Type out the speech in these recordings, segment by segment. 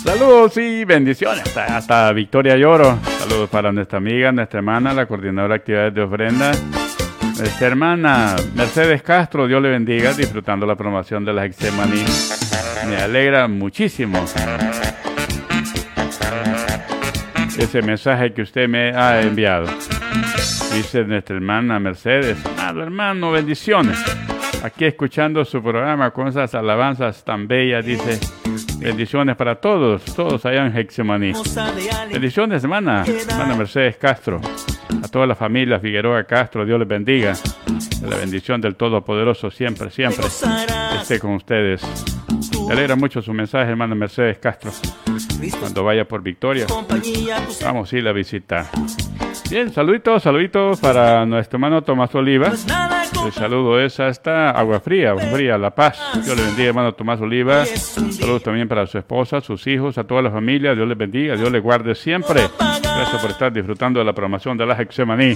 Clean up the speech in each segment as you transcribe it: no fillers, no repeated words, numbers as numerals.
Saludos y bendiciones hasta Victoria Lloro. Saludos para nuestra amiga, nuestra hermana, la coordinadora de actividades de ofrenda, nuestra hermana Mercedes Castro. Dios le bendiga, disfrutando la promoción de la Hexemaní. Me alegra muchísimo ese mensaje que usted me ha enviado. Dice nuestra hermana Mercedes: amado hermano, bendiciones. Aquí escuchando su programa con esas alabanzas tan bellas, dice. Bendiciones para todos allá en Hexemaní. Bendiciones, hermana Mercedes Castro. A toda la familia Figueroa Castro, Dios les bendiga. La bendición del Todopoderoso siempre esté con ustedes. Me alegra mucho su mensaje, hermana Mercedes Castro. Cuando vaya por Victoria, vamos a ir a visitar. Bien, saluditos para nuestro hermano Tomás Oliva. El saludo es hasta Agua Fría, La Paz. Dios le bendiga, hermano Tomás Oliva. Saludos también para su esposa, sus hijos, a toda la familia. Dios les bendiga, Dios les guarde siempre. Gracias por estar disfrutando de la programación de la Hexemaní.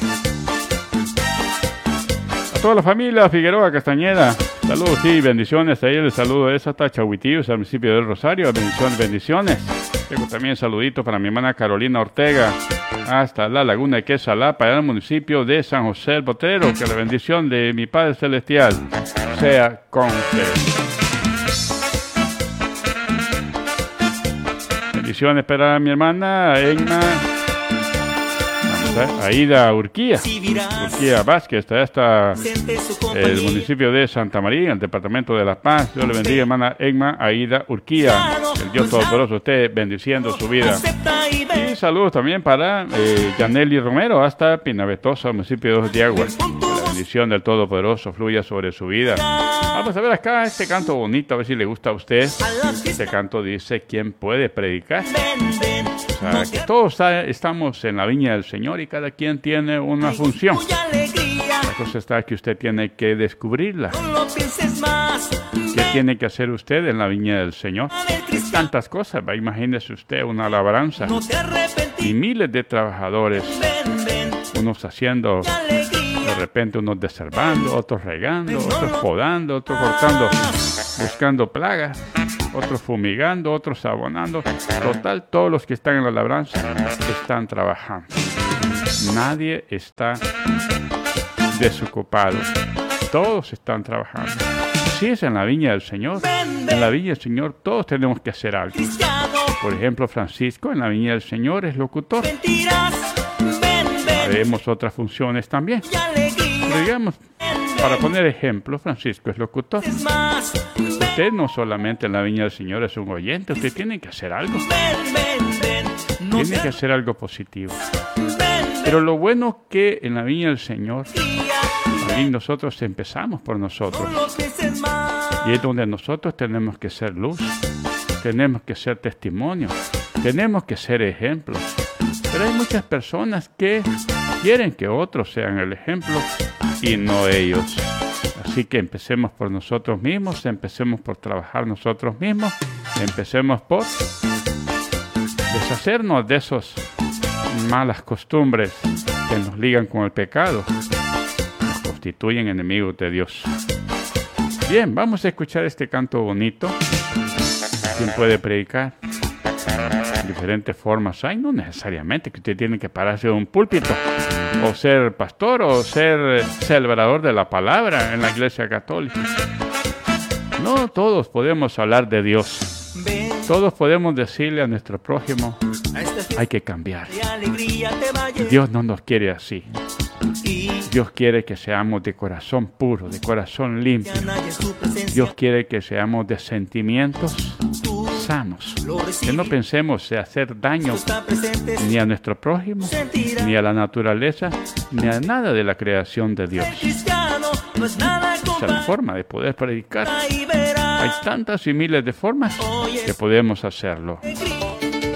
A toda la familia Figueroa Castañeda, saludos y bendiciones. Ahí el saludo es hasta Chahuitillo, al municipio del Rosario. Bendiciones. Tengo también saluditos para mi hermana Carolina Ortega, hasta la Laguna de Quesalapa, en el municipio de San José el Potrero. Que la bendición de mi Padre Celestial sea con ustedes. Bendiciones para mi hermana Egna Aida Urquía Vázquez, hasta el municipio de Santa María, el departamento de La Paz. Dios le bendiga, hermana Egma Aida Urquía. El Dios Todopoderoso esté bendiciendo su vida. Y saludos también para Yaneli Romero, hasta Pinavetosa, municipio de Agua. La bendición del Todopoderoso fluya sobre su vida. Vamos a ver acá este canto bonito, a ver si le gusta a usted. Este canto dice: ¿quién puede predicar? O sea, que todos estamos en la viña del Señor y cada quien tiene una función. La cosa está que usted tiene que descubrirla. ¿Qué tiene que hacer usted en la viña del Señor? Hay tantas cosas. Imagínese usted una labranza y miles de trabajadores, unos haciendo, de repente unos desherbando, otros regando, otros podando, otros cortando, buscando plagas, otros fumigando, otros abonando. Total, todos los que están en la labranza están trabajando. Nadie está desocupado. Todos están trabajando. Si es en la viña del Señor, en la viña del Señor todos tenemos que hacer algo. Por ejemplo, Francisco en la viña del Señor es locutor. Haremos otras funciones también. Pero digamos, para poner ejemplo, Francisco es locutor. Usted no solamente en la viña del Señor es un oyente, usted tiene que hacer algo. Tiene que hacer algo positivo. Pero lo bueno que en la viña del Señor, ahí nosotros empezamos por nosotros. Y es donde nosotros tenemos que ser luz, tenemos que ser testimonio, tenemos que ser ejemplos. Pero hay muchas personas que quieren que otros sean el ejemplo y no ellos. Así que empecemos por nosotros mismos, empecemos por trabajar nosotros mismos, empecemos por deshacernos de esas malas costumbres que nos ligan con el pecado, nos constituyen enemigos de Dios. Bien, vamos a escuchar este canto bonito. ¿Quién puede predicar? Diferentes formas hay, no necesariamente que usted tiene que pararse de un púlpito o ser pastor o ser celebrador de la palabra en la Iglesia Católica. No, todos podemos hablar de Dios. Todos podemos decirle a nuestro prójimo: hay que cambiar. Dios no nos quiere así. Dios quiere que seamos de corazón puro, de corazón limpio. Dios quiere que seamos de sentimientos sanos, que no pensemos en hacer daño ni a nuestro prójimo, ni a la naturaleza, ni a nada de la creación de Dios. Esa es la forma de poder predicar. Hay tantas y miles de formas que podemos hacerlo.